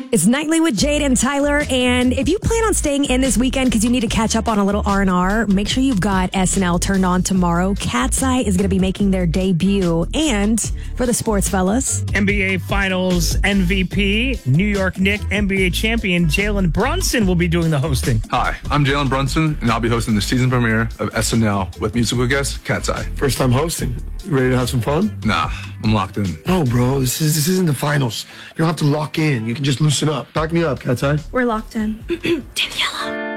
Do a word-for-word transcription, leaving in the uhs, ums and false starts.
It's Nightly with Jade and Tyler, and if you plan on staying in this weekend because you need to catch up on a little R and R, make sure you've got S N L turned on tomorrow. Cat's Eye is going to be making their debut, and for the sports fellas, N B A Finals M V P, New York Knicks N B A champion Jalen Brunson will be doing the hosting. Hi, I'm Jalen Brunson, and I'll be hosting the season premiere of S N L with musical guest Cat's Eye. First time hosting. You ready to have some fun? Nah, I'm locked in. No, bro, this is this isn't the finals. You don't have to lock in. You can just loosen up. Back me up, Cat's Eye. We're locked in. Daniela.